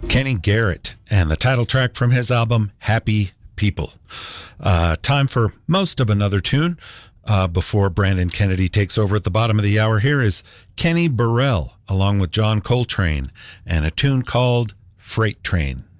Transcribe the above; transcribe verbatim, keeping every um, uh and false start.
Kenny Garrett and the title track from his album, Happy People. Uh, time for most of another tune. Uh, before Brandon Kennedy takes over at the bottom of the hour, here is Kenny Burrell along with John Coltrane and a tune called Freight Train.